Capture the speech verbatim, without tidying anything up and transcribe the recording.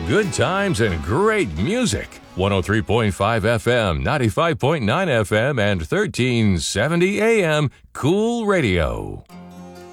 good times and great music. one oh three point five F M, ninety-five point nine F M, and thirteen seventy A M Cool Radio.